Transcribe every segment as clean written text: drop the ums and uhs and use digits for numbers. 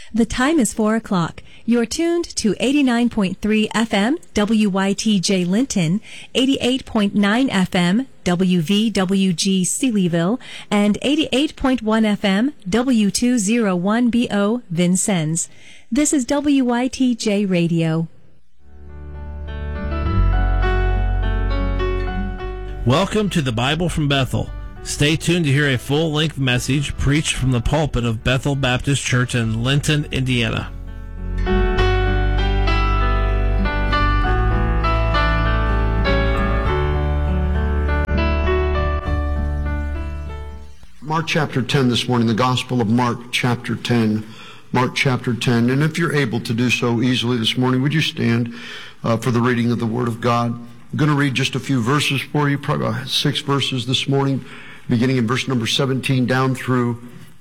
The time is 4 o'clock. You're tuned to 89.3 FM, WYTJ Linton, 88.9 FM, WVWG Sealyville, and 88.1 FM, W201BO Vincennes. This is WYTJ Radio. Welcome to the Bible from Bethel. Stay tuned to hear a full-length message preached from the pulpit of Bethel Baptist Church in Linton, Indiana. Mark chapter 10 this morning, the Gospel of Mark chapter 10. Mark chapter 10. And if you're able to do so easily this morning, would you stand for the reading of the Word of God? I'm going to read just a few verses for you, probably about 6 verses this morning, beginning in verse number 17 down through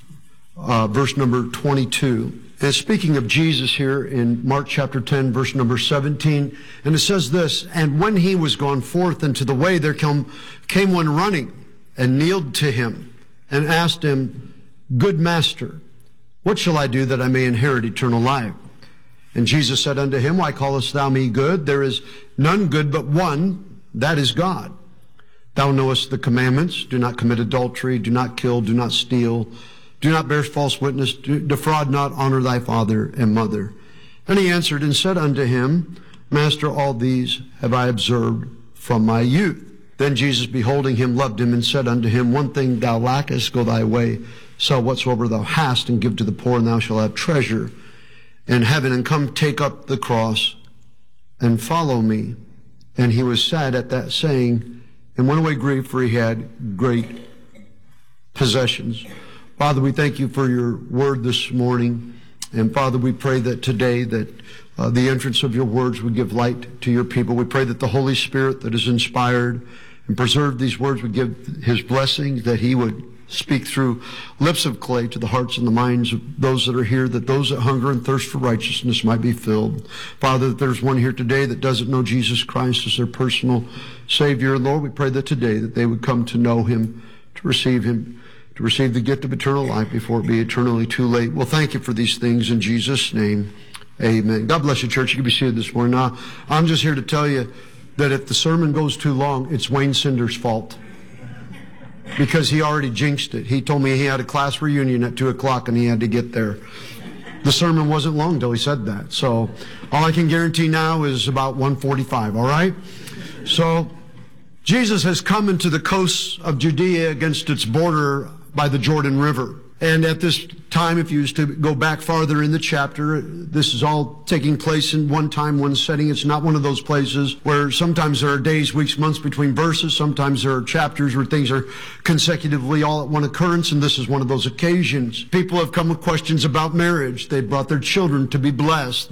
verse number 22. And speaking of Jesus here in Mark chapter 10, verse number 17, and it says this, "And when he was gone forth into the way, there came one running, and kneeled to him, and asked him, Good master, what shall I do that I may inherit eternal life? And Jesus said unto him, Why callest thou me good? There is none good but one, that is God. Thou knowest the commandments, do not commit adultery, do not kill, do not steal, do not bear false witness, defraud not, honor thy father and mother. And he answered and said unto him, Master, all these have I observed from my youth. Then Jesus, beholding him, loved him, and said unto him, One thing thou lackest, go thy way, sell whatsoever thou hast, and give to the poor, and thou shalt have treasure in heaven, and come take up the cross, and follow me. And he was sad at that saying, and went away grieved, for he had great possessions." Father, we thank you for your word this morning. And Father, we pray that today that the entrance of your words would give light to your people. We pray that the Holy Spirit that is inspired and preserved these words would give his blessings, that he would speak through lips of clay to the hearts and the minds of those that are here, that those that hunger and thirst for righteousness might be filled. Father, that there's one here today that doesn't know Jesus Christ as their personal Savior. Lord, we pray that today that they would come to know him, to receive the gift of eternal life before it be eternally too late. Well, thank you for these things in Jesus' name. Amen. God bless you, church. You can be seated this morning. Now, I'm just here to tell you that if the sermon goes too long, it's Wayne Cinder's fault, because he already jinxed it. He told me he had a class reunion at 2 o'clock and he had to get there. The sermon wasn't long till he said that. So all I can guarantee now is about 1:45, all right? So Jesus has come into the coasts of Judea against its border by the Jordan River. And at this time, if you used to go back farther in the chapter, this is all taking place in one time, one setting. It's not one of those places where sometimes there are days, weeks, months between verses. Sometimes there are chapters where things are consecutively all at one occurrence, and this is one of those occasions. People have come with questions about marriage. They've brought their children to be blessed.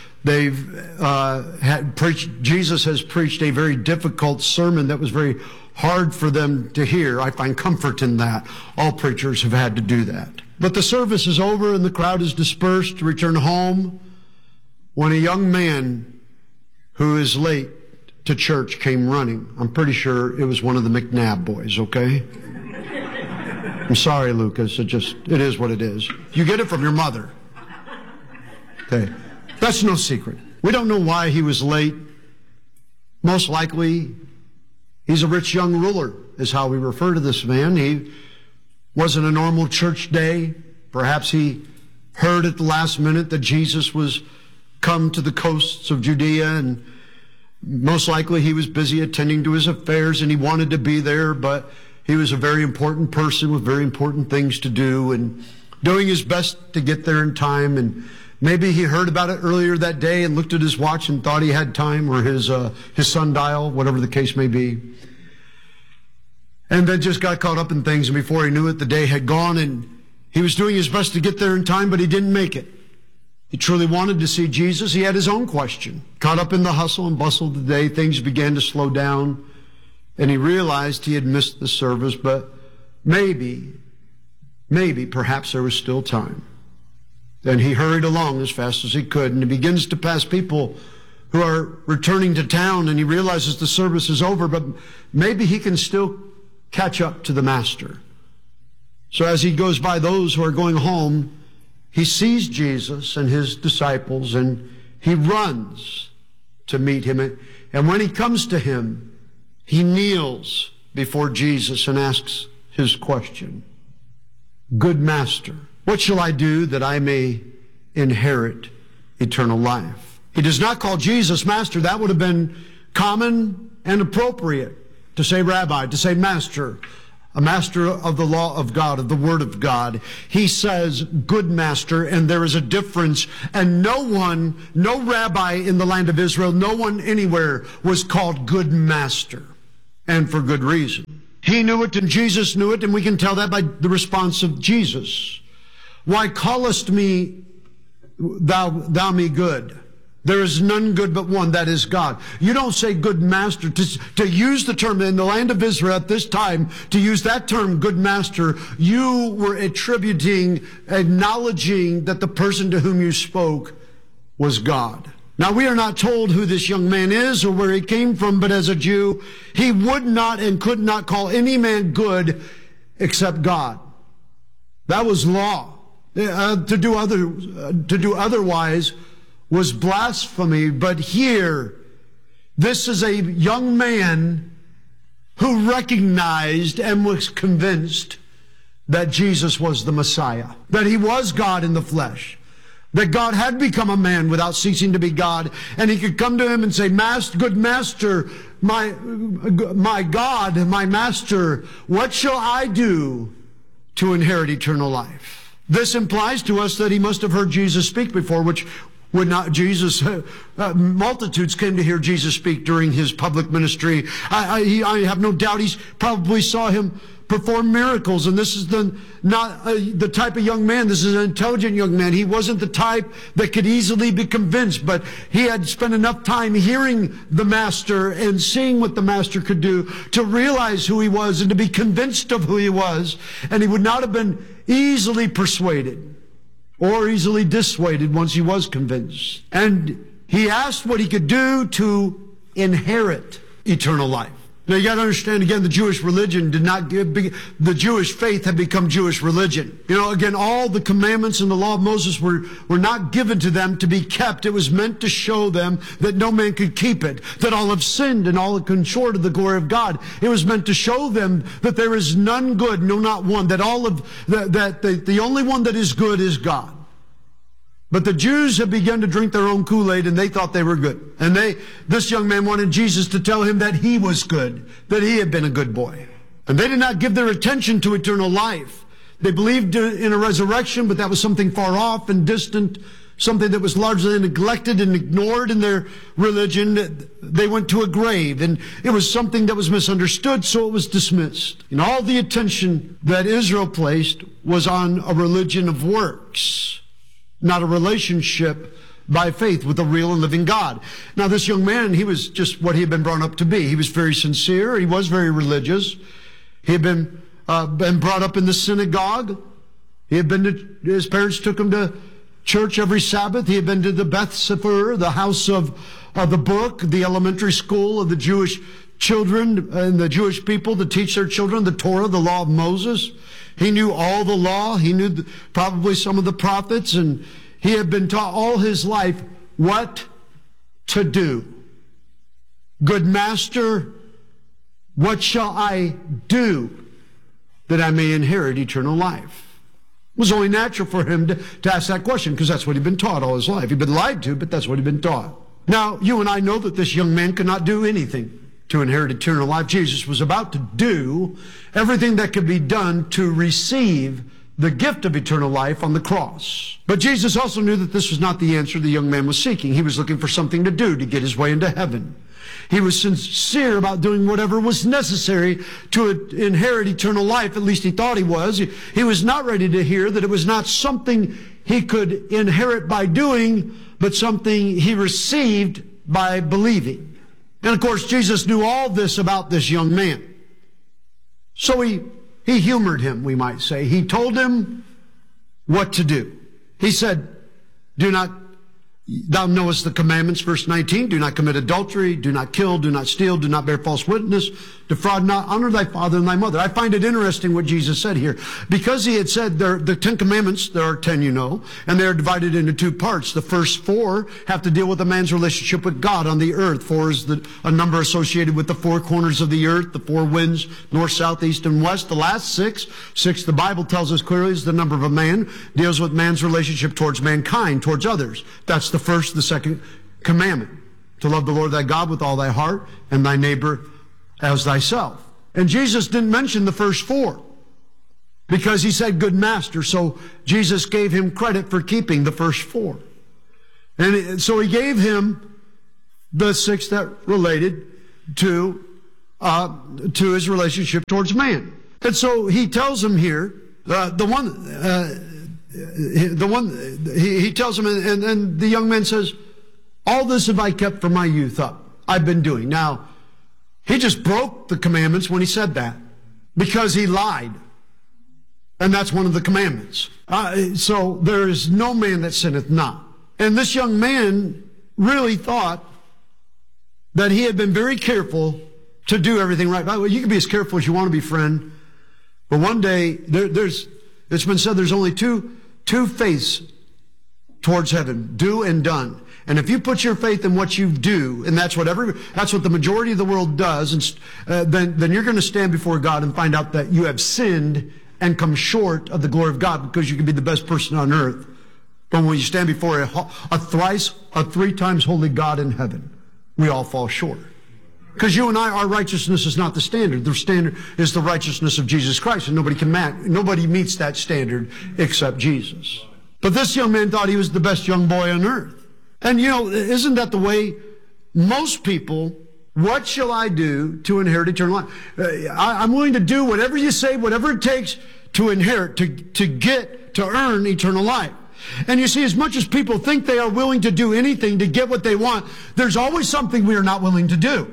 Jesus has preached a very difficult sermon that was very hard for them to hear. I find comfort in that. All preachers have had to do that. But the service is over and the crowd is dispersed to return home when a young man who is late to church came running. I'm pretty sure it was one of the McNabb boys, okay? I'm sorry, Lucas. It is what it is. You get it from your mother. Okay. That's no secret. We don't know why he was late. Most likely, he's a rich young ruler, is how we refer to this man. He wasn't a normal church day. Perhaps he heard at the last minute that Jesus was come to the coasts of Judea, and most likely he was busy attending to his affairs, and he wanted to be there, but he was a very important person with very important things to do, and doing his best to get there in time. And maybe he heard about it earlier that day and looked at his watch and thought he had time, or his sundial, whatever the case may be. And then just got caught up in things, and before he knew it, the day had gone, and he was doing his best to get there in time, but he didn't make it. He truly wanted to see Jesus. He had his own question. Caught up in the hustle and bustle of the day, things began to slow down, and he realized he had missed the service, but maybe, perhaps there was still time. Then he hurried along as fast as he could, and he begins to pass people who are returning to town, and he realizes the service is over, but maybe he can still catch up to the master. So as he goes by those who are going home, he sees Jesus and his disciples, and he runs to meet him. And when he comes to him, he kneels before Jesus and asks his question. Good master, what shall I do that I may inherit eternal life? He does not call Jesus master. That would have been common and appropriate to say rabbi, to say master, a master of the law of God, of the word of God. He says good master, and there is a difference. And no rabbi in the land of Israel, no one anywhere was called good master, and for good reason. He knew it and Jesus knew it, and we can tell that by the response of Jesus. Why callest me thou me good? There is none good but one, that is God. You don't say good master. To use the term in the land of Israel at this time, to use that term good master, you were acknowledging that the person to whom you spoke was God. Now, we are not told who this young man is or where he came from, but as a Jew, he would not and could not call any man good except God. That was law. To do otherwise was blasphemy. But here, this is a young man who recognized and was convinced that Jesus was the Messiah, that he was God in the flesh, that God had become a man without ceasing to be God, and he could come to him and say, good master, my God, my master, what shall I do to inherit eternal life? This implies to us that he must have heard Jesus speak before, which would not Jesus, multitudes came to hear Jesus speak during his public ministry. I have no doubt he probably saw him perform miracles, and this is not the type of young man. This is an intelligent young man. He wasn't the type that could easily be convinced, but he had spent enough time hearing the master and seeing what the master could do to realize who he was and to be convinced of who he was, and he would not have been easily persuaded or easily dissuaded once he was convinced. And he asked what he could do to inherit eternal life. Now you got to understand, again, the Jewish religion did not the Jewish faith had become Jewish religion. You know, again, all the commandments and the law of Moses were not given to them to be kept. It was meant to show them that no man could keep it, that all have sinned and all have come short of the glory of God. It was meant to show them that there is none good, no, not one, that the only one that is good is God. But the Jews had begun to drink their own Kool-Aid, and they thought they were good. And this young man wanted Jesus to tell him that he was good, that he had been a good boy. And they did not give their attention to eternal life. They believed in a resurrection, but that was something far off and distant, something that was largely neglected and ignored in their religion. They went to a grave, and it was something that was misunderstood, so it was dismissed. And all the attention that Israel placed was on a religion of works, not a relationship by faith with a real and living God. Now, this young man, he was just what he had been brought up to be. He was very sincere. He was very religious. He had been brought up in the synagogue. His parents took him to church every Sabbath. He had been to the Beth Sefer, the house of the book, the elementary school of the Jewish children and the Jewish people to teach their children the Torah, the law of Moses. He knew all the law. He knew probably some of the prophets, and he had been taught all his life what to do. Good master, what shall I do that I may inherit eternal life? It was only natural for him to ask that question, because that's what he'd been taught all his life. He'd been lied to, but that's what he'd been taught. Now, you and I know that this young man could not do anything to inherit eternal life. Jesus was about to do everything that could be done to receive the gift of eternal life on the cross. But Jesus also knew that this was not the answer the young man was seeking. He was looking for something to do to get his way into heaven. He was sincere about doing whatever was necessary to inherit eternal life. At least he thought he was. He was not ready to hear that it was not something he could inherit by doing, but something he received by believing. And of course, Jesus knew all this about this young man. So he humored him, we might say. He told him what to do. He said, do not Thou knowest the commandments, verse 19, do not commit adultery, do not kill, do not steal, do not bear false witness, defraud not, honor thy father and thy mother. I find it interesting what Jesus said here. Because he had said the 10 commandments, there are 10 you know, and they're divided into two parts. The first 4 have to deal with a man's relationship with God on the earth. 4 is a number associated with the 4 corners of the earth, the 4 winds, north, south, east, and west. The last 6, the Bible tells us clearly, is the number of a man, deals with man's relationship towards mankind, towards others. That's the first, the second commandment, to love the Lord thy God with all thy heart and thy neighbor as thyself. And Jesus didn't mention the first 4 because he said good master, so Jesus gave him credit for keeping the first 4. And so he gave him the 6 that related to his relationship towards man. And so he tells him here, he tells him, and the young man says, all this have I kept from my youth up. I've been doing. Now, he just broke the commandments when he said that because he lied. And that's one of the commandments. So there is no man that sinneth not. And this young man really thought that he had been very careful to do everything right. By the way, you can be as careful as you want to be, friend. But one day, it's been said there's only two faiths towards heaven, do and done. And if you put your faith in what you do, and that's what the majority of the world does, and then you're going to stand before God and find out that you have sinned and come short of the glory of God, because you can be the best person on earth. But when you stand before a 3 times holy God in heaven, we all fall short. Because you and I, our righteousness is not the standard. The standard is the righteousness of Jesus Christ, and nobody meets that standard except Jesus. But this young man thought he was the best young boy on earth. And isn't that the way most people, what shall I do to inherit eternal life? I'm willing to do whatever you say, whatever it takes to inherit, to earn eternal life. And you see, as much as people think they are willing to do anything to get what they want, there's always something we are not willing to do.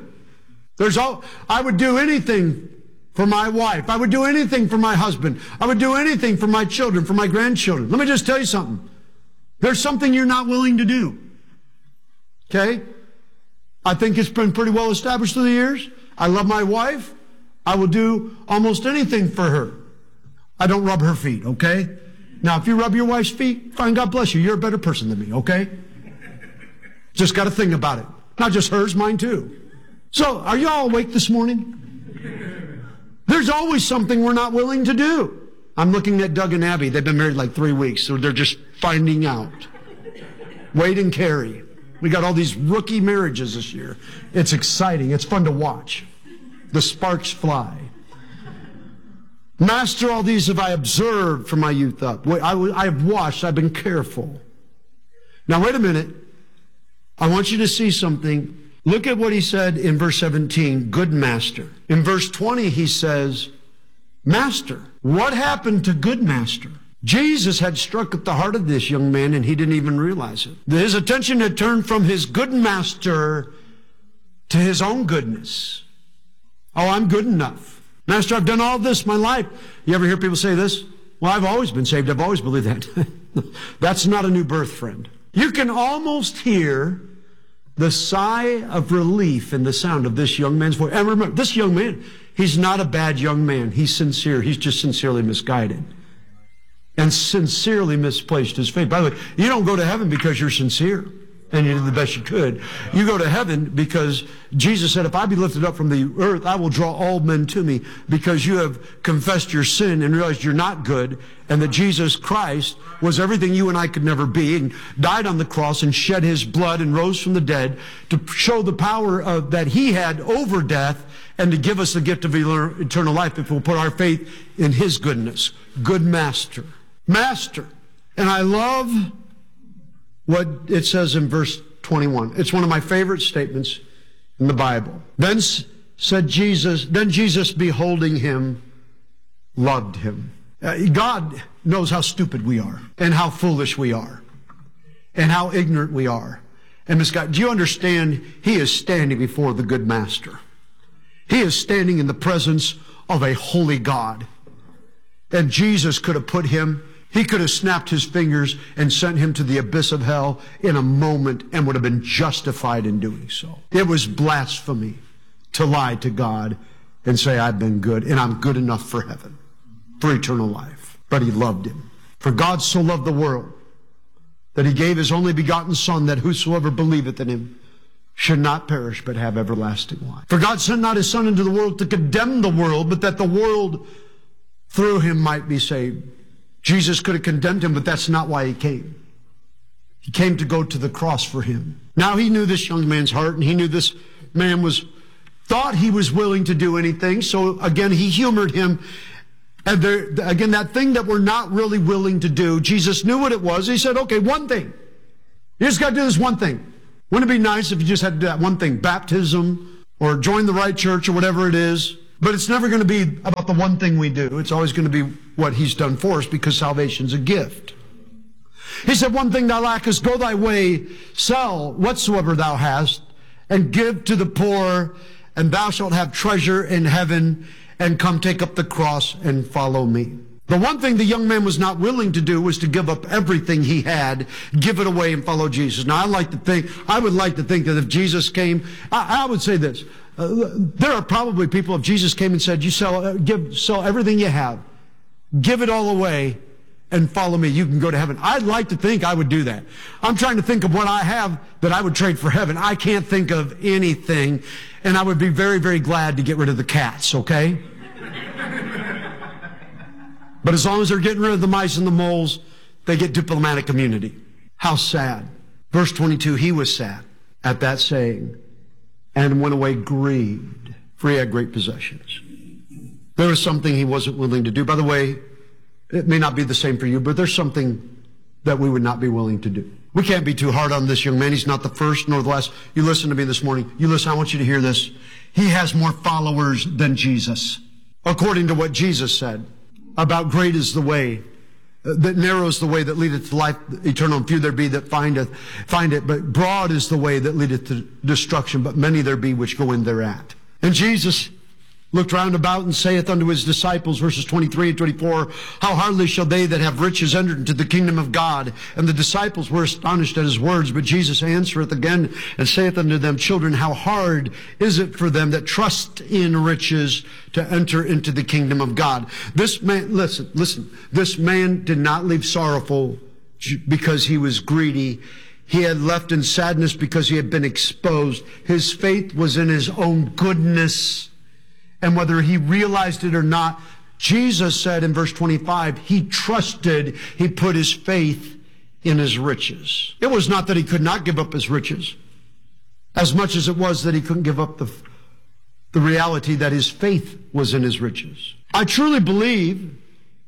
I would do anything for my wife. I would do anything for my husband. I would do anything for my children, for my grandchildren. Let me just tell you something. There's something you're not willing to do. Okay? I think it's been pretty well established through the years. I love my wife. I will do almost anything for her. I don't rub her feet, okay? Now, if you rub your wife's feet, fine, God bless you. You're a better person than me, okay? Just got to think about it. Not just hers, mine too. So, are you all awake this morning? There's always something we're not willing to do. I'm looking at Doug and Abby. They've been married like 3 weeks, so they're just finding out. Wade and Carrie. We got all these rookie marriages this year. It's exciting. It's fun to watch. The sparks fly. Master, all these have I observed from my youth up. I have watched. I've been careful. Now, wait a minute. I want you to see something. Look at what he said in verse 17, good master. In verse 20, he says, master. What happened to good master? Jesus had struck at the heart of this young man, and he didn't even realize it. His attention had turned from his good master to his own goodness. Oh, I'm good enough. Master, I've done all this my life. You ever hear people say this? Well, I've always been saved. I've always believed that. That's not a new birth, friend. You can almost hear the sigh of relief in the sound of this young man's voice. And remember, this young man, he's not a bad young man. He's sincere. He's just sincerely misguided and sincerely misplaced his faith. By the way, you don't go to heaven because you're sincere and you did the best you could. You go to heaven because Jesus said, if I be lifted up from the earth, I will draw all men to me, because you have confessed your sin and realized you're not good, and that Jesus Christ was everything you and I could never be, and died on the cross and shed his blood and rose from the dead to show the power that he had over death, and to give us the gift of eternal life if we'll put our faith in his goodness. Good master. Master. And I love what it says in verse 21. It's one of my favorite statements in the Bible. Then Jesus, beholding him, loved him. God knows how stupid we are, and how foolish we are, and how ignorant we are. And this guy, do you understand? He is standing before the good master. He is standing in the presence of a holy God. And Jesus could have put him He could have snapped his fingers and sent him to the abyss of hell in a moment and would have been justified in doing so. It was blasphemy to lie to God and say, I've been good and I'm good enough for heaven, for eternal life. But he loved him. For God so loved the world that he gave his only begotten Son, that whosoever believeth in him should not perish but have everlasting life. For God sent not his Son into the world to condemn the world, but that the world through him might be saved. Jesus could have condemned him, but that's not why he came. He came to go to the cross for him. Now he knew this young man's heart, and he knew this man thought he was willing to do anything. So again, he humored him. And again, that thing that we're not really willing to do, Jesus knew what it was. He said, okay, one thing. You just got to do this one thing. Wouldn't it be nice if you just had to do that one thing? Baptism or join the right church or whatever it is. But it's never going to be about the one thing we do. It's always going to be what he's done for us, because salvation's a gift. He said, one thing thou lackest, go thy way, sell whatsoever thou hast, and give to the poor, and thou shalt have treasure in heaven, and come take up the cross and follow me. The one thing the young man was not willing to do was to give up everything he had, give it away, and follow Jesus. Now, I would like to think that if Jesus came, I would say this. There are probably people, if Jesus came and said, you sell everything you have, give it all away, and follow me, you can go to heaven. I'd like to think I would do that. I'm trying to think of what I have that I would trade for heaven. I can't think of anything, and I would be very, very glad to get rid of the cats, okay? But as long as they're getting rid of the mice and the moles, they get diplomatic immunity. How sad. Verse 22, he was sad at that saying and went away grieved, for he had great possessions. There was something he wasn't willing to do. By the way, it may not be the same for you, but there's something that we would not be willing to do. We can't be too hard on this young man. He's not the first nor the last. You listen to me this morning. You listen, I want you to hear this. He has more followers than Jesus. According to what Jesus said about great is the way that narrows the way that leadeth to life eternal, and few there be that find it, but broad is the way that leadeth to destruction, but many there be which go in thereat. And Jesus looked round about and saith unto his disciples, verses 23 and 24, how hardly shall they that have riches enter into the kingdom of God? And the disciples were astonished at his words, but Jesus answereth again and saith unto them, children, how hard is it for them that trust in riches to enter into the kingdom of God? This man, listen, this man did not leave sorrowful because he was greedy. He had left in sadness because he had been exposed. His faith was in his own goodness. And whether he realized it or not, Jesus said in verse 25, he trusted, he put his faith in his riches. It was not that he could not give up his riches, as much as it was that he couldn't give up the reality that his faith was in his riches. I truly believe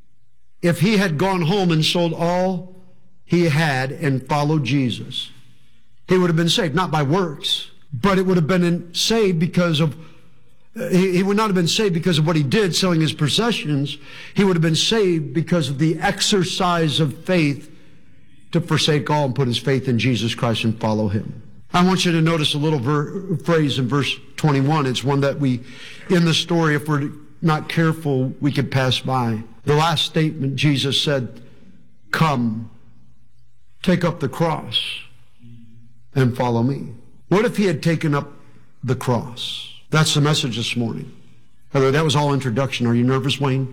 if he had gone home and sold all he had and followed Jesus, he would have been saved, not by works, but it would have been saved because of he would not have been saved because of what he did, selling his possessions. He would have been saved because of the exercise of faith to forsake all and put his faith in Jesus Christ and follow him. I want you to notice a little phrase in verse 21. It's one that in the story, if we're not careful, we could pass by. The last statement, Jesus said, come, take up the cross and follow me. What if he had taken up the cross? That's the message this morning. That was all introduction. Are you nervous, Wayne?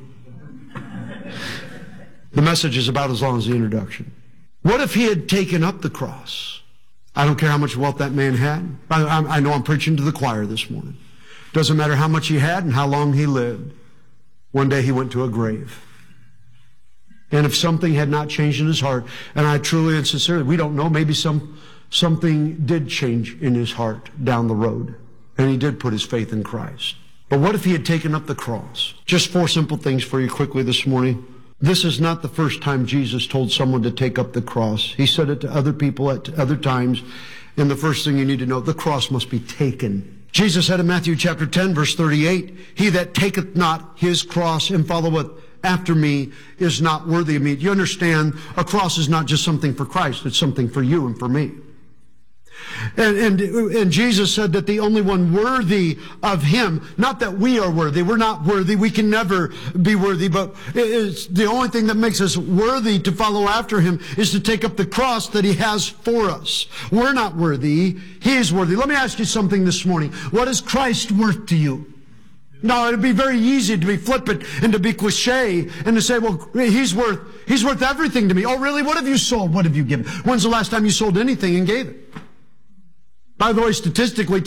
The message is about as long as the introduction. What if he had taken up the cross? I don't care how much wealth that man had. I know I'm preaching to the choir this morning. Doesn't matter how much he had and how long he lived. One day he went to a grave. And if something had not changed in his heart, and I truly and sincerely, we don't know, maybe something did change in his heart down the road. And he did put his faith in Christ. But what if he had taken up the cross? Just 4 simple things for you quickly this morning. This is not the first time Jesus told someone to take up the cross. He said it to other people at other times. And the first thing you need to know, the cross must be taken. Jesus said in Matthew chapter 10, verse 38, he that taketh not his cross and followeth after me is not worthy of me. You understand, a cross is not just something for Christ. It's something for you and for me. And Jesus said that the only one worthy of him, not that we are worthy, we're not worthy, we can never be worthy, but it's the only thing that makes us worthy to follow after him is to take up the cross that he has for us. We're not worthy, he is worthy. Let me ask you something this morning. What is Christ worth to you? No, it'd be very easy to be flippant and to be cliche and to say, well, he's worth everything to me. Oh, really? What have you sold? What have you given? When's the last time you sold anything and gave it? By the way, statistically,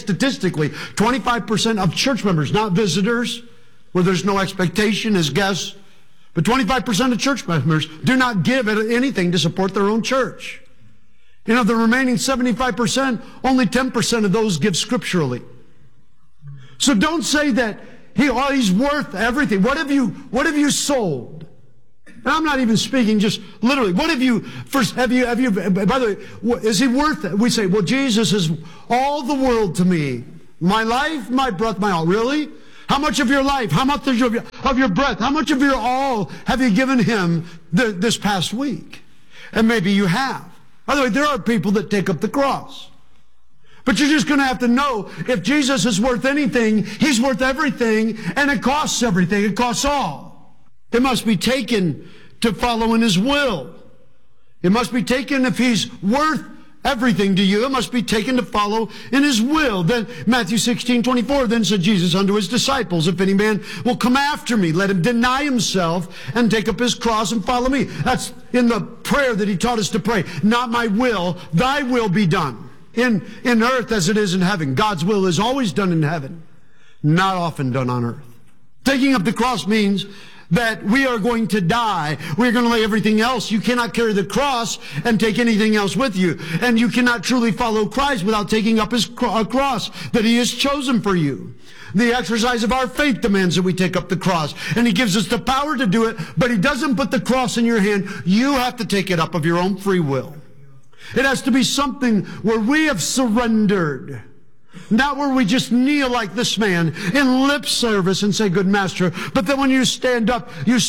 25% of church members, not visitors, where there's no expectation as guests, but 25% of church members do not give anything to support their own church. And of the remaining 75%, only 10% of those give scripturally. So don't say that he's worth everything. What have you sold? And I'm not even speaking just literally. What have you, by the way, is he worth it? We say, well, Jesus is all the world to me. My life, my breath, my all. Really? How much of your life, how much of your breath, how much of your all have you given him this past week? And maybe you have. By the way, there are people that take up the cross. But you're just going to have to know if Jesus is worth anything, he's worth everything, and it costs everything. It costs all. It must be taken to follow in his will. It must be taken if he's worth everything to you. It must be taken to follow in his will. Then Matthew 16:24, then said Jesus unto his disciples, if any man will come after me, let him deny himself and take up his cross and follow me. That's in the prayer that he taught us to pray. Not my will, thy will be done. In earth as it is in heaven. God's will is always done in heaven, not often done on earth. Taking up the cross means that we are going to die. We're going to lay everything else. You cannot carry the cross and take anything else with you. And you cannot truly follow Christ without taking up his cross that he has chosen for you. The exercise of our faith demands that we take up the cross. And he gives us the power to do it, but he doesn't put the cross in your hand. You have to take it up of your own free will. It has to be something where we have surrendered. Not where we just kneel like this man in lip service and say, good master. But then when you stand up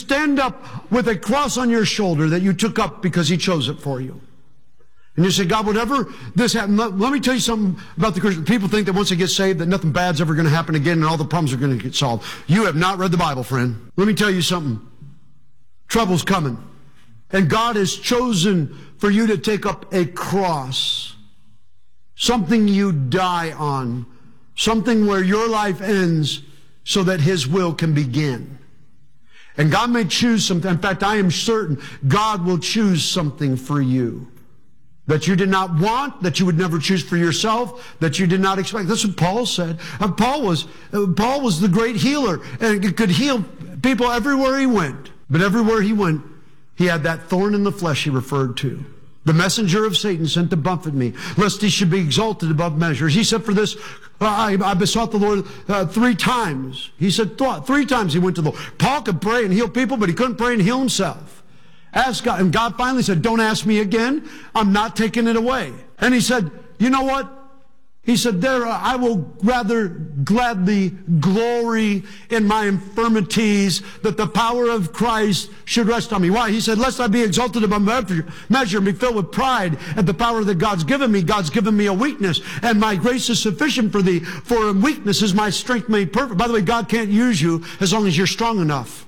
with a cross on your shoulder that you took up because he chose it for you. And you say, God, whatever this happened, let me tell you something about the Christian. People think that once they get saved that nothing bad's ever going to happen again and all the problems are going to get solved. You have not read the Bible, friend. Let me tell you something. Trouble's coming. And God has chosen for you to take up a cross. Something you die on. Something where your life ends so that his will can begin. And God may choose something. In fact, I am certain God will choose something for you that you did not want, that you would never choose for yourself, that you did not expect. That's what Paul said. Paul was the great healer, and he could heal people everywhere he went. But everywhere he went, he had that thorn in the flesh he referred to. The messenger of Satan sent to buffet me, lest he should be exalted above measures. He said, for this, I besought the Lord 3 times. He said, 3 times he went to the Lord. Paul could pray and heal people, but he couldn't pray and heal himself. Ask God, and God finally said, don't ask me again. I'm not taking it away. And he said, you know what? He said, I will rather gladly glory in my infirmities, that the power of Christ should rest on me. Why? He said, lest I be exalted above measure and be filled with pride at the power that God's given me. God's given me a weakness, and my grace is sufficient for thee. For in weakness is my strength made perfect. By the way, God can't use you as long as you're strong enough.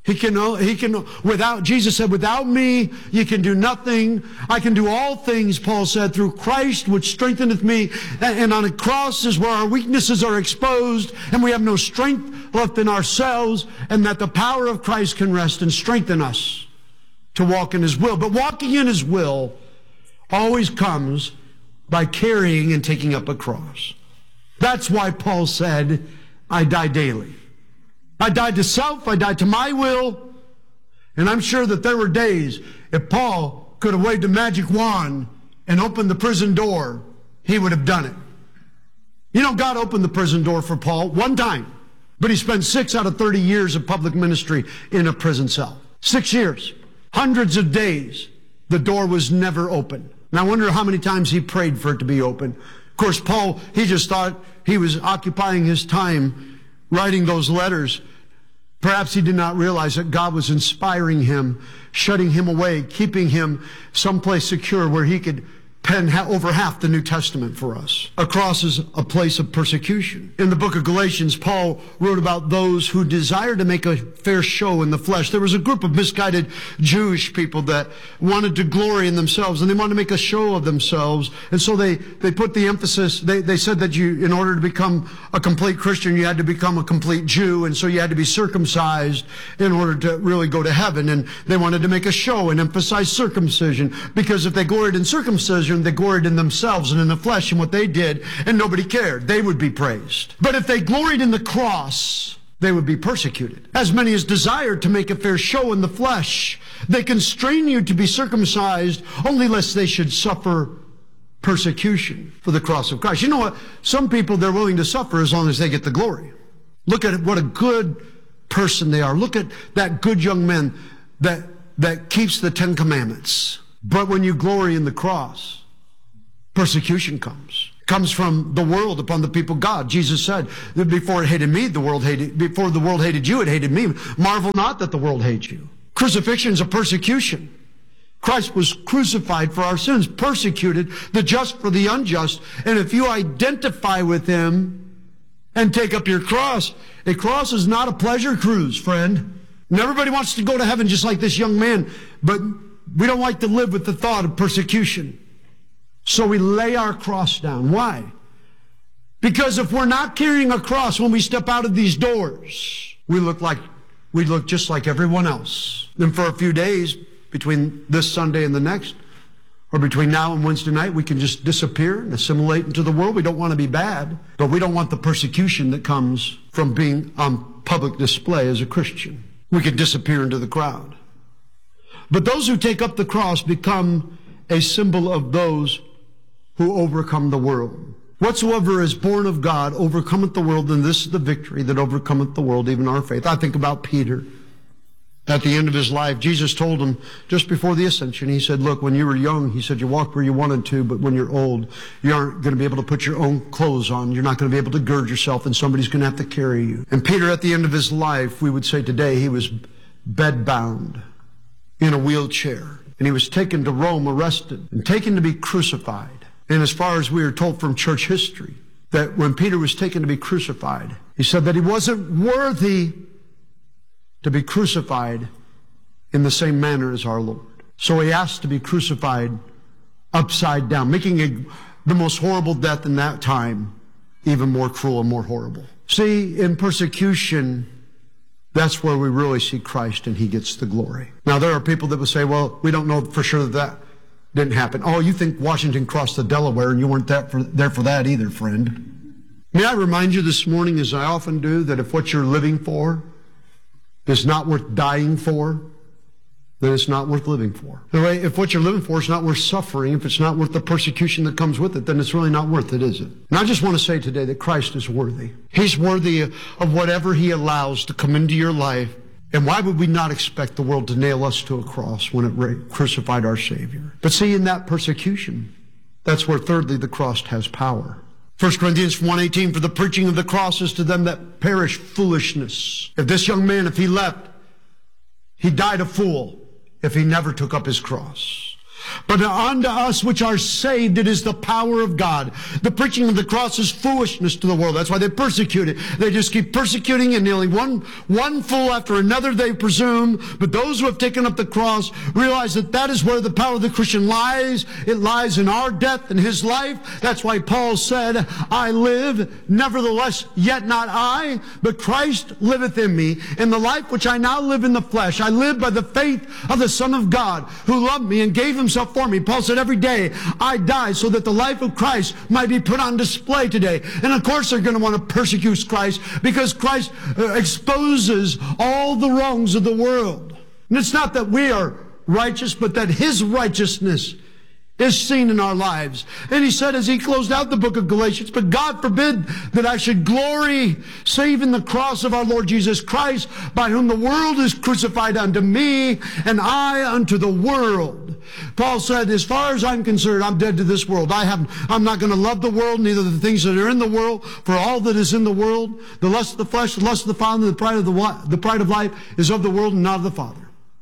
Jesus said, without me, you can do nothing. I can do all things, Paul said, through Christ, which strengtheneth me. And on a cross is where our weaknesses are exposed and we have no strength left in ourselves, and that the power of Christ can rest and strengthen us to walk in his will. But walking in his will always comes by carrying and taking up a cross. That's why Paul said, I die daily. I died to self, I died to my will, and I'm sure that there were days if Paul could have waved a magic wand and opened the prison door, he would have done it. You know, God opened the prison door for Paul one time, but he spent 6 out of 30 years of public ministry in a prison cell. 6 years. Hundreds of days, the door was never open. And I wonder how many times he prayed for it to be open. Of course, Paul, he just thought he was occupying his time writing those letters. Perhaps he did not realize that God was inspiring him, shutting him away, keeping him someplace secure where he could penned over half the New Testament for us. A cross is a place of persecution. In the book of Galatians, Paul wrote about those who desire to make a fair show in the flesh. There was a group of misguided Jewish people that wanted to glory in themselves, and they wanted to make a show of themselves. And so they put the emphasis, they said that in order to become a complete Christian, you had to become a complete Jew, and so you had to be circumcised in order to really go to heaven. And they wanted to make a show and emphasize circumcision, because if they gloried in circumcision, they gloried in themselves and in the flesh and what they did, and nobody cared. They would be praised. But if they gloried in the cross, they would be persecuted. As many as desired to make a fair show in the flesh, they constrain you to be circumcised, only lest they should suffer persecution for the cross of Christ. You know what? Some people, they're willing to suffer as long as they get the glory. Look at what a good person they are. Look at that good young man that keeps the 10 Commandments. But when you glory in the cross, persecution comes from the world upon the people of God. Jesus said that before it hated me, before the world hated you, it hated me. Marvel not that the world hates you. Crucifixion is a persecution. Christ was crucified for our sins, persecuted, the just for the unjust. And if you identify with him and take up your cross, a cross is not a pleasure cruise, friend. And everybody wants to go to heaven just like this young man, but we don't like to live with the thought of persecution. So we lay our cross down. Why? Because if we're not carrying a cross when we step out of these doors, we look just like everyone else. Then for a few days, between this Sunday and the next, or between now and Wednesday night, we can just disappear and assimilate into the world. We don't want to be bad, but we don't want the persecution that comes from being on public display as a Christian. We can disappear into the crowd. But those who take up the cross become a symbol of those who overcome the world. Whatsoever is born of God overcometh the world, and this is the victory that overcometh the world, even our faith. I think about Peter. At the end of his life, Jesus told him just before the ascension, he said, look, when you were young, he said, you walked where you wanted to, but when you're old, you aren't going to be able to put your own clothes on. You're not going to be able to gird yourself, and somebody's going to have to carry you. And Peter, at the end of his life, we would say today, he was bedbound in a wheelchair. And he was taken to Rome, arrested, and taken to be crucified. And as far as we are told from church history, that when Peter was taken to be crucified, he said that he wasn't worthy to be crucified in the same manner as our Lord. So he asked to be crucified upside down, making the most horrible death in that time even more cruel and more horrible. See, in persecution, that's where we really see Christ and he gets the glory. Now, there are people that will say, well, we don't know for sure that didn't happen. Oh, you think Washington crossed the Delaware and you weren't there for that either, friend. May I remind you this morning, as I often do, that if what you're living for is not worth dying for, then it's not worth living for. Anyway, if what you're living for is not worth suffering, if it's not worth the persecution that comes with it, then it's really not worth it, is it? And I just want to say today that Christ is worthy. He's worthy of whatever he allows to come into your life. And why would we not expect the world to nail us to a cross when it crucified our Savior? But see, in that persecution, that's where thirdly the cross has power. 1 Corinthians 1:18, for the preaching of the cross is to them that perish foolishness. If this young man, if he left, he died a fool if he never took up his cross. But unto us which are saved, it is the power of God. The preaching of the cross is foolishness to the world. That's why they persecute it. They just keep persecuting and nailing one fool after another, they presume. But those who have taken up the cross realize that that is where the power of the Christian lies. It lies in our death and his life. That's why Paul said, I live, nevertheless, yet not I, but Christ liveth in me. In the life which I now live in the flesh, I live by the faith of the Son of God, who loved me and gave himself for me. Paul said, every day I die so that the life of Christ might be put on display today. And of course they're going to want to persecute Christ because Christ exposes all the wrongs of the world. And it's not that we are righteous, but that his righteousness is seen in our lives. And he said as he closed out the book of Galatians, but God forbid that I should glory save in the cross of our Lord Jesus Christ, by whom the world is crucified unto me, and I unto the world. Paul said, as far as I'm concerned, I'm dead to this world. I'm not going to love the world, neither the things that are in the world, for all that is in the world, the lust of the flesh, the lust of the Father, the pride of life is of the world and not of the Father.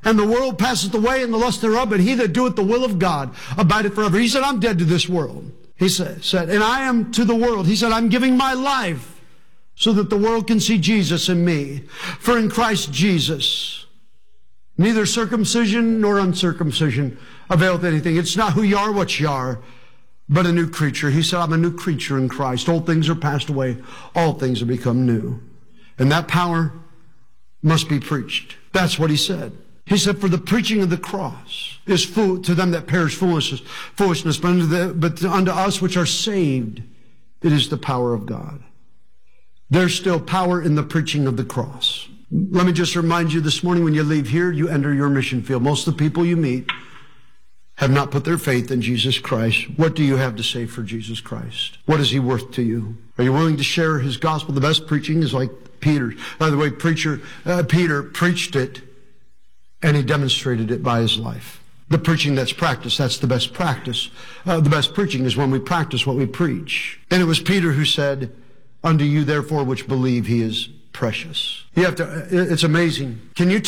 And the world passeth away and the lust thereof, but he that doeth the will of God abideth forever. He said, I'm dead to this world. He said, and I am to the world. He said, I'm giving my life so that the world can see Jesus in me. For in Christ Jesus, neither circumcision nor uncircumcision availeth anything. It's not who you are, what you are, but a new creature. He said, I'm a new creature in Christ. Old things are passed away. All things have become new. And that power must be preached. That's what he said. He said, for the preaching of the cross is to them that perish foolishness, but unto us which are saved, it is the power of God. There's still power in the preaching of the cross. Let me just remind you this morning, when you leave here, you enter your mission field. Most of the people you meet have not put their faith in Jesus Christ. What do you have to say for Jesus Christ? What is he worth to you? Are you willing to share his gospel? The best preaching is like Peter. By the way, Peter preached it, and he demonstrated it by his life. The preaching that's practiced, that's the best practice. The best preaching is when we practice what we preach. And it was Peter who said, unto you therefore which believe, he is precious. You have to, it's amazing. Can you